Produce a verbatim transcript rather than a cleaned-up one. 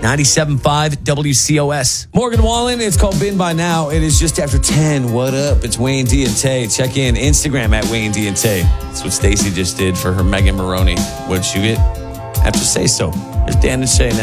ninety-seven point five W C O S. Morgan Wallen, it's called Been By Now. It is just after ten. What up? It's Wayne D and Tay. Check in Instagram at Wayne D and Tay. That's what Stacey just did for her Megan Maroney. What'd you get? Have to say so. There's Dan and Shay now.